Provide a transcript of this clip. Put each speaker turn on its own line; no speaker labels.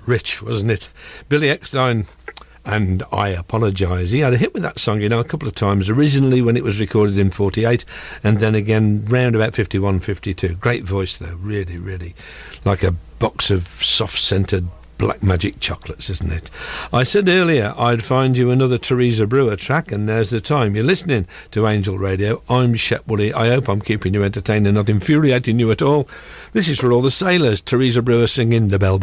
rich, wasn't it? Billy Eckstine and I Apologise. He had a hit with that song, a couple of times, originally when it was recorded in 48 and then again round about 51, 52. Great voice though, really, really like a box of soft-scented Black Magic chocolates, isn't it? I said earlier I'd find you another Teresa Brewer track, and there's the time. You're listening to Angel Radio. I'm Shep Woolley. I hope I'm keeping you entertained and not infuriating you at all. This is for all the sailors. Teresa Brewer singing The Bell